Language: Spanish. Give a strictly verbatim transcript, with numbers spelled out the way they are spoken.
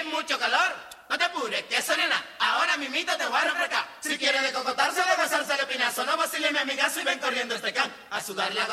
mucho calor. No te apures, que eso nena. Ahora mimito te voy a refrescar. Si quieres de cocotárselo, besárselo pinazo. No vacile mi amigazo y ven corriendo este can. A sudar la